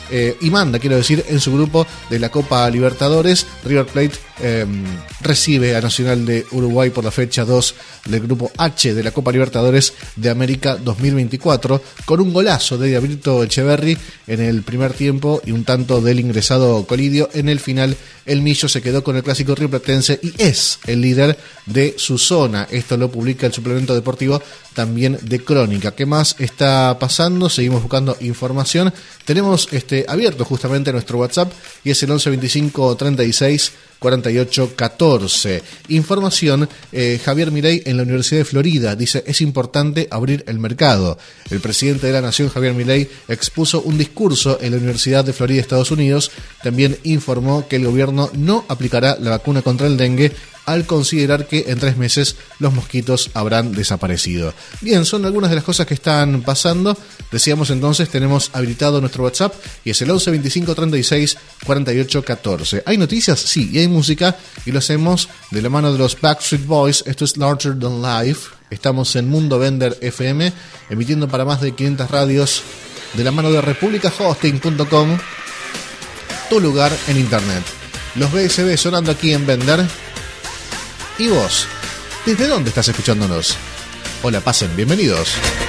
y manda, quiero decir, en su grupo de la Copa Libertadores. River Plate recibe a Nacional de Uruguay por la fecha 2 del grupo H de la Copa Libertadores de América 2024, con un golazo de Diablito Echeverri en el primer tiempo y un tanto del ingresado Colidio. En el final, el Millo se quedó con el clásico rioplatense y es el líder de su zona. Esto lo publica el suplemento deportivo también de Crónica. ¿Qué más está pasando? Seguimos buscando información. Tenemos abierto justamente nuestro WhatsApp y es el 11 25 36 48 14. Información, Javier Milei en la Universidad de Florida dice: es importante abrir el mercado. El presidente de la Nación, Javier Milei, expuso un discurso en la Universidad de Florida, Estados Unidos. También informó que el gobierno no aplicará la vacuna contra el dengue al considerar que en 3 meses los mosquitos habrán desaparecido. Bien, son algunas de las cosas que están pasando. Decíamos entonces, tenemos habilitado nuestro WhatsApp y es el 11 25 36 48 14. ¿Hay noticias? Sí, y hay música, y lo hacemos de la mano de los Backstreet Boys. Esto es Larger Than Life. Estamos en Mundo Bender FM, emitiendo para más de 500 radios, de la mano de republicahosting.com, tu lugar en internet. Los BSB sonando aquí en Bender. ¿Y vos? ¿Desde dónde estás escuchándonos? Hola, pasen, bienvenidos.